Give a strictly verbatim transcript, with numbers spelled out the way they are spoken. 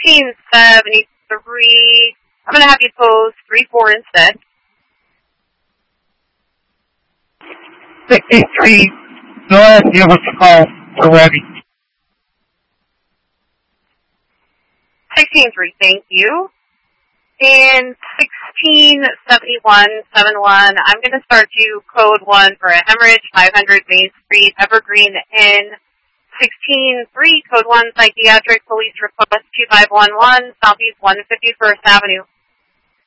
sixteen seventy-three. I'm going to have you pose three four instead. sixty-three, go ahead, give us a call. We're ready. sixteen three, thank you. In sixteen seventy-one seventy-one, I'm going to start you code one for a hemorrhage, five hundred Main Street, Evergreen Inn. sixteen three, code one, psychiatric police request two five one one, Southeast one fifty-first Avenue.